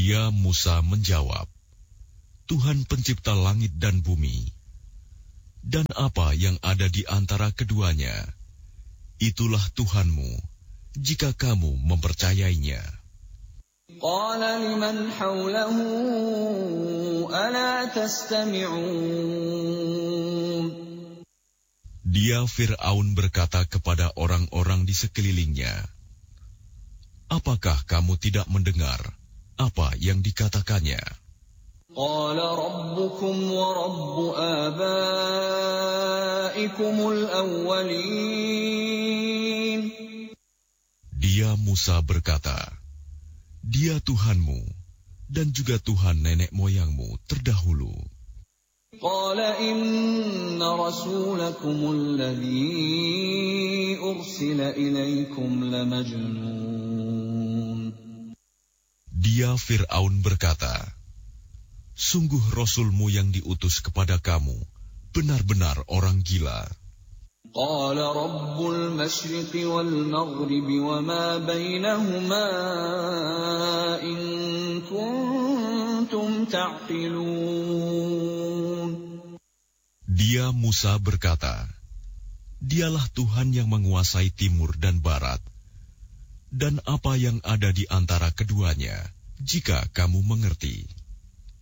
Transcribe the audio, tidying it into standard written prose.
Dia Musa menjawab, Tuhan pencipta langit dan bumi, dan apa yang ada di antara keduanya, itulah Tuhanmu, jika kamu mempercayainya. Qala liman hawlahu ala tastami'un. Dia Fir'aun berkata kepada orang-orang di sekelilingnya, apakah kamu tidak mendengar apa yang dikatakannya? Qala rabbukum wa rabbu abaikumul awwalin. Dia Musa berkata, Dia Tuhanmu dan juga Tuhan nenek moyangmu terdahulu. Qala inna rasulakumul ladzi ursila ilaikum lamajnun. Dia Fir'aun berkata, sungguh Rasulmu yang diutus kepada kamu benar-benar orang gila. Qala rabbul masyriqi wal maghribi wa ma bainahuma in kuntum ta'qilun. Dia Musa berkata, Dialah Tuhan yang menguasai timur dan barat, dan apa yang ada di antara keduanya, jika kamu mengerti.